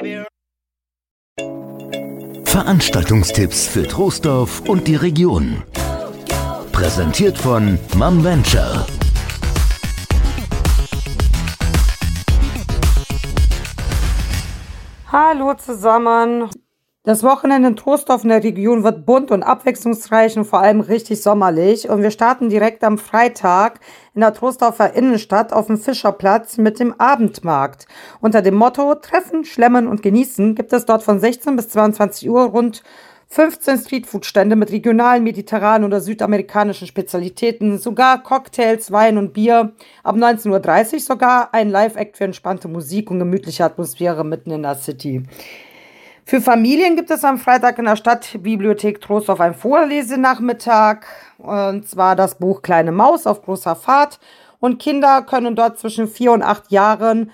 Veranstaltungstipps für Troisdorf und die Region. Präsentiert von MAMventure. Hallo zusammen. Das Wochenende in Troisdorf in der Region wird bunt und abwechslungsreich und vor allem richtig sommerlich. Und wir starten direkt am Freitag in der Troisdorfer Innenstadt auf dem Fischerplatz mit dem Abendmarkt. Unter dem Motto Treffen, Schlemmen und Genießen gibt es dort von 16 bis 22 Uhr rund 15 Streetfood-Stände mit regionalen, mediterranen oder südamerikanischen Spezialitäten, sogar Cocktails, Wein und Bier. Ab 19:30 Uhr sogar ein Live-Act für entspannte Musik und gemütliche Atmosphäre mitten in der City. Für Familien gibt es am Freitag in der Stadtbibliothek Troisdorf einen Vorlesenachmittag, und zwar das Buch Kleine Maus auf großer Fahrt. Und Kinder können dort zwischen 4 und 8 Jahren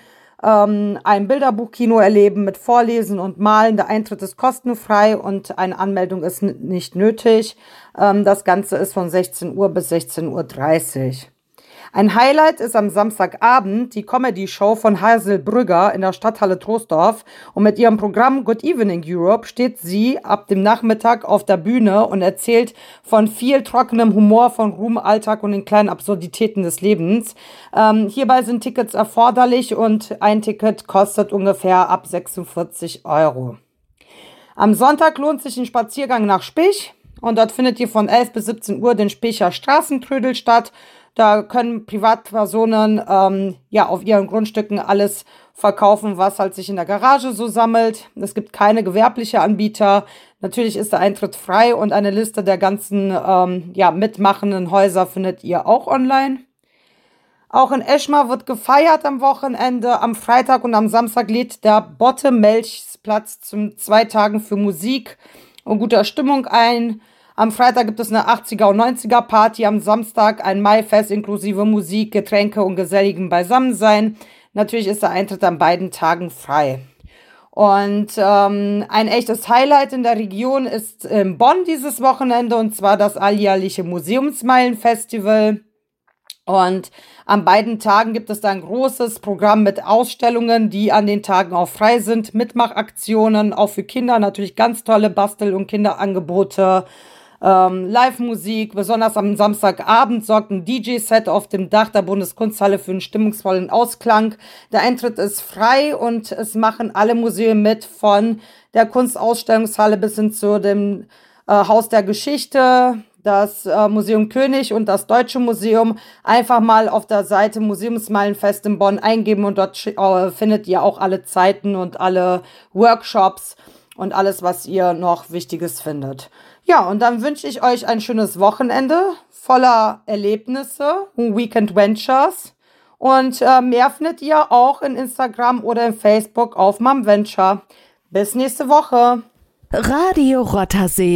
ein Bilderbuchkino erleben mit Vorlesen und Malen. Der Eintritt ist kostenfrei und eine Anmeldung ist nicht nötig. Das Ganze ist von 16 Uhr bis 16:30 Uhr. Ein Highlight ist am Samstagabend die Comedy-Show von Hazel Brügger in der Stadthalle Troisdorf. Und mit ihrem Programm Good Evening Europe steht sie ab dem Nachmittag auf der Bühne und erzählt von viel trockenem Humor, von Ruhm, Alltag und den kleinen Absurditäten des Lebens. Hierbei sind Tickets erforderlich und ein Ticket kostet ungefähr ab 46 Euro. Am Sonntag lohnt sich ein Spaziergang nach Spich und dort findet ihr von 11 bis 17 Uhr den Spicher Straßentrödel statt. Da können Privatpersonen auf ihren Grundstücken alles verkaufen, was halt sich in der Garage so sammelt. Es gibt keine gewerbliche Anbieter. Natürlich ist der Eintritt frei und eine Liste der ganzen mitmachenden Häuser findet ihr auch online. Auch in Eschmar wird gefeiert am Wochenende. Am Freitag und am Samstag lädt der Botte Melchsplatz zum 2 Tagen für Musik und guter Stimmung ein. Am Freitag gibt es eine 80er und 90er Party, am Samstag ein Maifest inklusive Musik, Getränke und geselligem Beisammensein. Natürlich ist der Eintritt an beiden Tagen frei. Und ein echtes Highlight in der Region ist in Bonn dieses Wochenende, und zwar das alljährliche Museumsmeilenfestival. Und an beiden Tagen gibt es da ein großes Programm mit Ausstellungen, die an den Tagen auch frei sind, Mitmachaktionen, auch für Kinder natürlich ganz tolle Bastel- und Kinderangebote. Live-Musik, besonders am Samstagabend sorgt ein DJ-Set auf dem Dach der Bundeskunsthalle für einen stimmungsvollen Ausklang. Der Eintritt ist frei und es machen alle Museen mit, von der Kunstausstellungshalle bis hin zu dem Haus der Geschichte, das Museum König und das Deutsche Museum. Einfach mal auf der Seite Museumsmeilenfest in Bonn eingeben und dort findet ihr auch alle Zeiten und alle Workshops und alles, was ihr noch Wichtiges findet. Ja, und dann wünsche ich euch ein schönes Wochenende voller Erlebnisse und Weekend Ventures. Und mehr findet ihr auch in Instagram oder in Facebook auf MAMventure. Bis nächste Woche. Radio Rothersee.